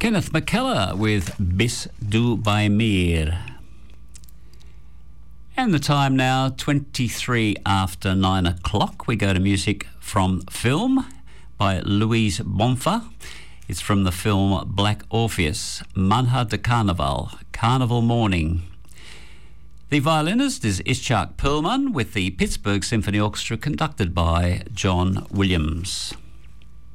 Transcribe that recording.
Kenneth McKellar with Bis du bei mir. And the time now, 23 after 9 o'clock. We go to music from film by Louise Bonfa. It's from the film Black Orpheus, Manhã de Carnaval, Carnival Morning. The violinist is Itzhak Perlman with the Pittsburgh Symphony Orchestra conducted by John Williams.